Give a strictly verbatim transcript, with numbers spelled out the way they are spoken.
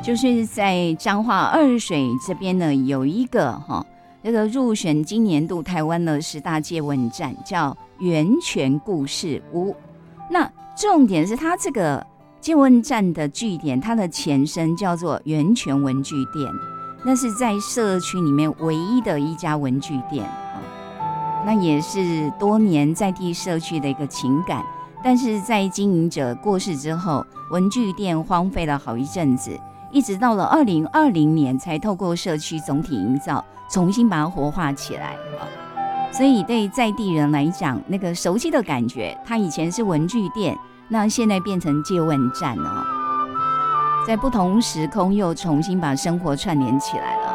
就是在彰化二水这边呢，有一个哈，这个入选今年度台湾的十大借问站，叫源泉故事屋。那重点是它这个借问站的据点，它的前身叫做源泉文具店，那是在社区里面唯一的一家文具店，那也是多年在地社区的一个情感。但是在经营者过世之后，文具店荒废了好一阵子，一直到了二零二零年才透过社区总体营造重新把它活化起来。所以对在地人来讲，那个熟悉的感觉，它以前是文具店，那现在变成借问站哦，在不同时空又重新把生活串联起来了。